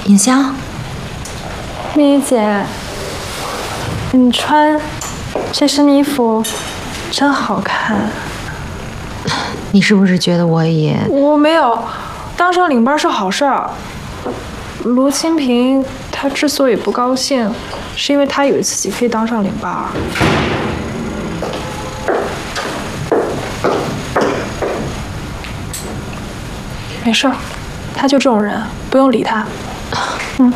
尹香， 丽姐，你穿这身衣服真好看。 你是不是觉得我也…… 我没有，当上领班是好事儿。卢清平他之所以不高兴，是因为他以为自己可以当上领班。没事儿，他就这种人，不用理他。